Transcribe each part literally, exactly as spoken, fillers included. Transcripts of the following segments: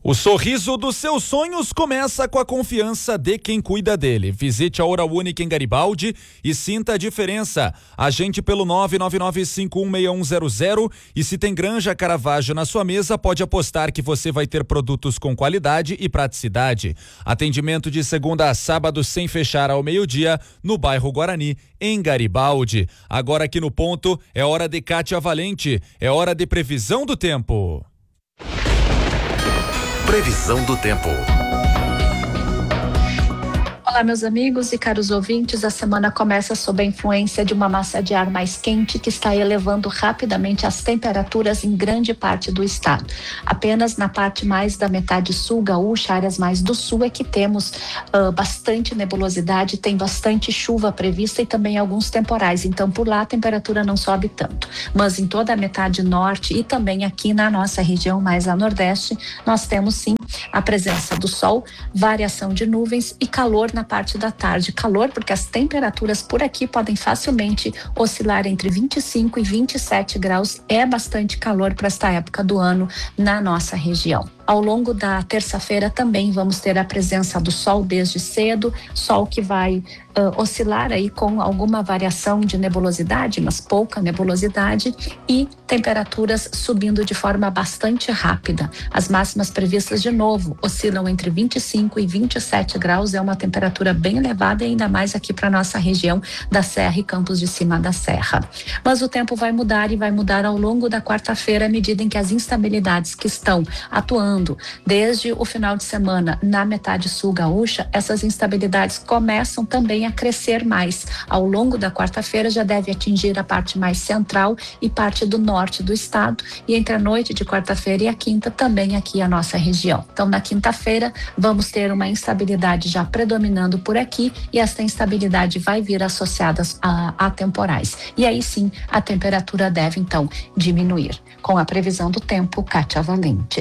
O sorriso dos seus sonhos começa com a confiança de quem cuida dele. Visite a Oral Unique em Garibaldi e sinta a diferença. Agende pelo nove nove nove cinco um seis um zero zero e se tem Granja Caravaggio na sua mesa, pode apostar que você vai ter produtos com qualidade e praticidade. Atendimento de segunda a sábado sem fechar ao meio-dia no bairro Guarani, em Garibaldi. Agora aqui no ponto é hora de Kátia Valente, é hora de previsão do tempo. Previsão do tempo. Olá, meus amigos e caros ouvintes. A semana começa sob a influência de uma massa de ar mais quente que está elevando rapidamente as temperaturas em grande parte do estado. Apenas na parte mais da metade sul gaúcha, áreas mais do sul, é que temos uh, bastante nebulosidade, tem bastante chuva prevista e também alguns temporais. Então, por lá a temperatura não sobe tanto. Mas em toda a metade norte e também aqui na nossa região mais a nordeste, nós temos sim a presença do sol, variação de nuvens e calor na parte da tarde. Calor porque as temperaturas por aqui podem facilmente oscilar entre vinte e cinco e vinte e sete graus. É bastante calor para esta época do ano na nossa região. Ao longo da terça-feira também vamos ter a presença do sol desde cedo, sol que vai uh, oscilar aí com alguma variação de nebulosidade, mas pouca nebulosidade, e temperaturas subindo de forma bastante rápida. As máximas previstas de novo oscilam entre vinte e cinco e vinte e sete graus, é uma temperatura bem elevada, ainda mais aqui para nossa região da Serra e Campos de Cima da Serra. Mas o tempo vai mudar e vai mudar ao longo da quarta-feira à medida em que as instabilidades que estão atuando desde o final de semana na metade sul gaúcha, essas instabilidades começam também a crescer mais. Ao longo da quarta-feira já deve atingir a parte mais central e parte do norte do estado, e entre a noite de quarta-feira e a quinta também aqui a nossa região. Então na quinta-feira vamos ter uma instabilidade já predominando por aqui, e essa instabilidade vai vir associada a, a temporais. E aí sim a temperatura deve então diminuir. Com a previsão do tempo, Kátia Valente.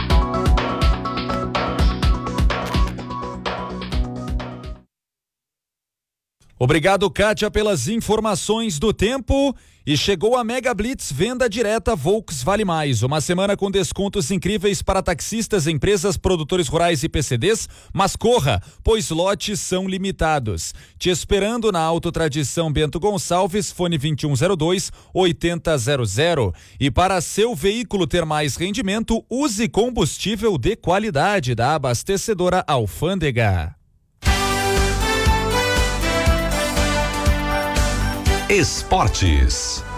Obrigado, Kátia, pelas informações do tempo. E chegou a Mega Blitz Venda Direta Volks Vale Mais. Uma semana com descontos incríveis para taxistas, empresas, produtores rurais e P C Ds. Mas corra, pois lotes são limitados. Te esperando na Autotradição Bento Gonçalves, fone vinte e um zero dois, oitenta zero zero. E para seu veículo ter mais rendimento, use combustível de qualidade da abastecedora Alfândega. Esportes.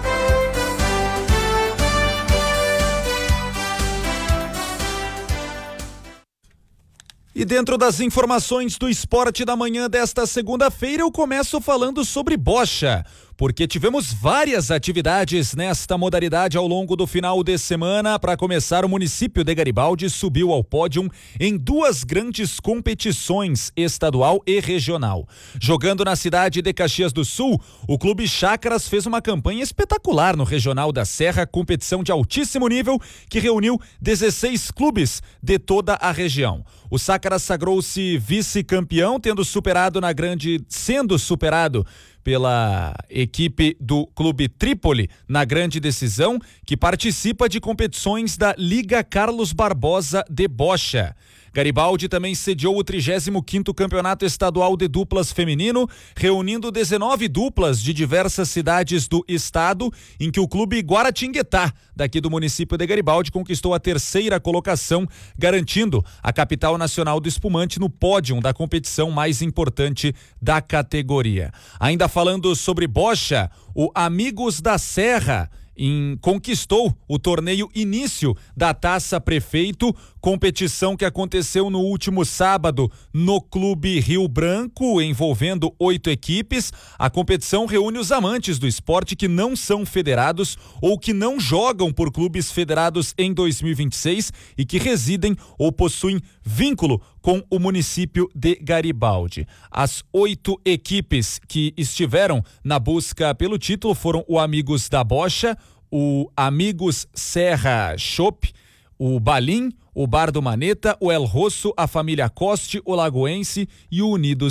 E dentro das informações do esporte da manhã desta segunda-feira, eu começo falando sobre bocha, porque tivemos várias atividades nesta modalidade ao longo do final de semana. Para começar, o município de Garibaldi subiu ao pódio em duas grandes competições, estadual e regional. Jogando na cidade de Caxias do Sul, o Clube Chácaras fez uma campanha espetacular no Regional da Serra, competição de altíssimo nível que reuniu dezesseis clubes de toda a região. O Chácaras sagrou-se vice-campeão, tendo superado na grande, sendo superado pela equipe do Clube Trípoli na grande decisão, que participa de competições da Liga Carlos Barbosa de Bocha. Garibaldi também sediou o trigésimo quinto Campeonato Estadual de Duplas Feminino, reunindo dezenove duplas de diversas cidades do estado, em que o Clube Guaratinguetá, daqui do município de Garibaldi, conquistou a terceira colocação, garantindo a capital nacional do espumante no pódio da competição mais importante da categoria. Ainda falando sobre bocha, o Amigos da Serra Em, conquistou o torneio início da Taça Prefeito, competição que aconteceu no último sábado no Clube Rio Branco, envolvendo oito equipes. A competição reúne os amantes do esporte que não são federados ou que não jogam por clubes federados em dois mil e vinte e seis e que residem ou possuem vínculo com o município de Garibaldi. As oito equipes que estiveram na busca pelo título foram o Amigos da Bocha, o Amigos Serra Chopp, o Balim, o Bar do Maneta, o El Rosso, a família Coste, o Lagoense e o Unidos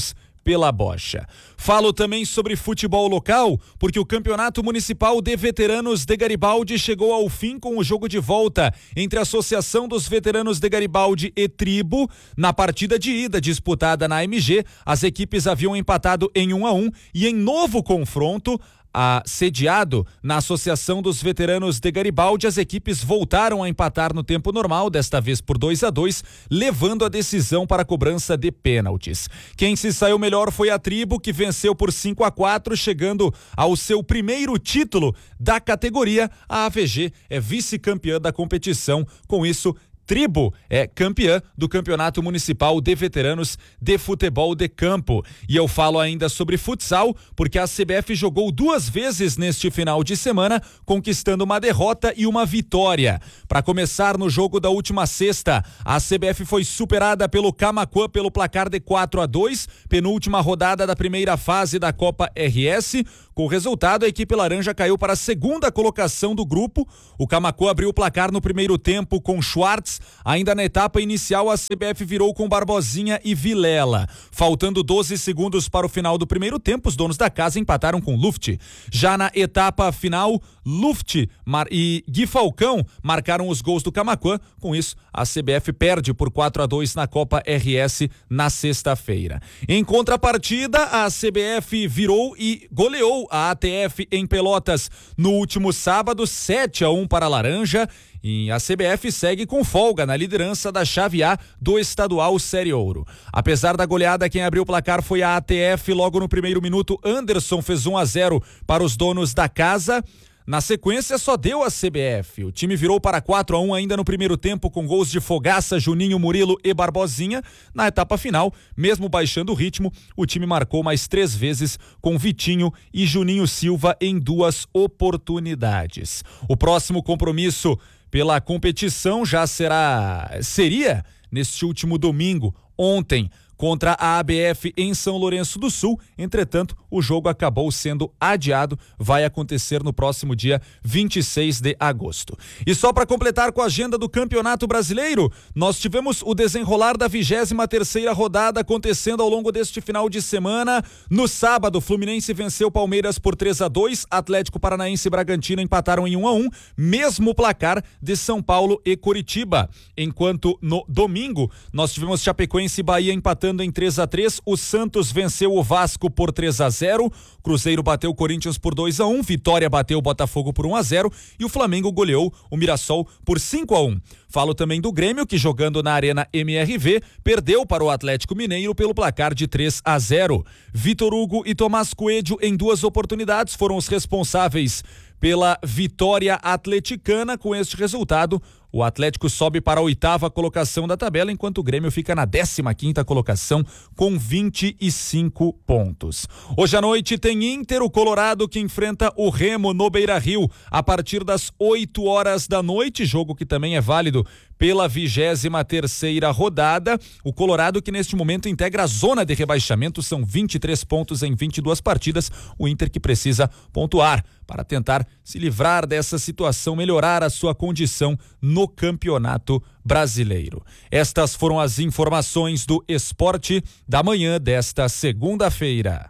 pela Bocha. Falo também sobre futebol local, porque o Campeonato Municipal de Veteranos de Garibaldi chegou ao fim com o jogo de volta entre a Associação dos Veteranos de Garibaldi e Tribo. Na partida de ida disputada na A M G, as equipes haviam empatado em um a um e em novo confronto, A, sediado na Associação dos Veteranos de Garibaldi, as equipes voltaram a empatar no tempo normal, desta vez por dois a dois, levando a decisão para a cobrança de pênaltis. Quem se saiu melhor foi a Tribo, que venceu por cinco a quatro, chegando ao seu primeiro título da categoria. A A V G é vice-campeã da competição, com isso Tribo é campeã do Campeonato Municipal de Veteranos de Futebol de Campo. E eu falo ainda sobre futsal, porque a C B F jogou duas vezes neste final de semana, conquistando uma derrota e uma vitória. Para começar, no jogo da última sexta, a C B F foi superada pelo Camaquã pelo placar de quatro a dois, penúltima rodada da primeira fase da Copa R S. Com o resultado, a equipe laranja caiu para a segunda colocação do grupo. O Camaquã abriu o placar no primeiro tempo com Schwartz. Ainda na etapa inicial, a C B F virou com Barbosinha e Vilela. Faltando doze segundos para o final do primeiro tempo, os donos da casa empataram com Luft. Já na etapa final, Luft e Gui Falcão marcaram os gols do Camaquã. Com isso, a C B F perde por quatro a dois na Copa R S na sexta-feira. Em contrapartida, a C B F virou e goleou a A T F em Pelotas no último sábado, sete a um para a Laranja. E a C B F segue com folga na liderança da chave A do estadual Série Ouro. Apesar da goleada, quem abriu o placar foi a A T F. Logo no primeiro minuto, Anderson fez um a zero para os donos da casa. Na sequência, só deu a C B F. O time virou para quatro a um ainda no primeiro tempo, com gols de Fogaça, Juninho, Murilo e Barbosinha. Na etapa final, mesmo baixando o ritmo, o time marcou mais três vezes, com Vitinho e Juninho Silva em duas oportunidades. O próximo compromisso pela competição já será, seria neste último domingo, ontem, contra a A B F em São Lourenço do Sul. Entretanto, o jogo acabou sendo adiado, vai acontecer no próximo dia vinte e seis de agosto. E só para completar com a agenda do Campeonato Brasileiro, nós tivemos o desenrolar da vigésima terceira rodada acontecendo ao longo deste final de semana. No sábado, Fluminense venceu Palmeiras por três a dois, Atlético Paranaense e Bragantino empataram em um a um, mesmo placar de São Paulo e Coritiba. Enquanto no domingo, nós tivemos Chapecoense e Bahia empatando em três a três, o Santos venceu o Vasco por três a zero, Cruzeiro bateu o Corinthians por dois a um, Vitória bateu o Botafogo por um a zero e o Flamengo goleou o Mirassol por cinco a um. Falo também do Grêmio, que jogando na Arena M R V, perdeu para o Atlético Mineiro pelo placar de três a zero. Vitor Hugo e Tomás Coelho, em duas oportunidades, foram os responsáveis pela vitória atleticana. Com este resultado, o Atlético sobe para a oitava colocação da tabela, enquanto o Grêmio fica na décima quinta colocação com vinte e cinco pontos. Hoje à noite tem Inter, o Colorado, que enfrenta o Remo no Beira-Rio a partir das oito horas da noite, jogo que também é válido pela vigésima terceira rodada. O Colorado, que neste momento integra a zona de rebaixamento, são vinte e três pontos em vinte e duas partidas. O Inter que precisa pontuar para tentar se livrar dessa situação, melhorar a sua condição no Campeonato Brasileiro. Estas foram as informações do esporte da manhã desta segunda-feira.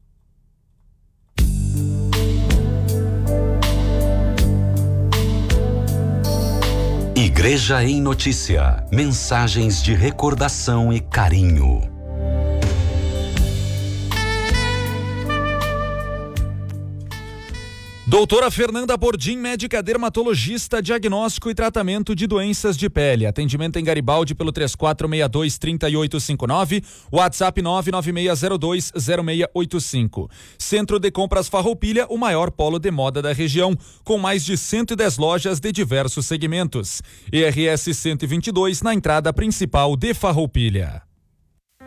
Igreja em Notícia. Mensagens de recordação e carinho. Doutora Fernanda Bordim, médica dermatologista, diagnóstico e tratamento de doenças de pele. Atendimento em Garibaldi pelo três quatro seis dois, três oito cinco nove, WhatsApp nove nove seis zero dois zero seis oito cinco. Centro de Compras Farroupilha, o maior polo de moda da região, com mais de cento e dez lojas de diversos segmentos. E R S cento e vinte e dois na entrada principal de Farroupilha.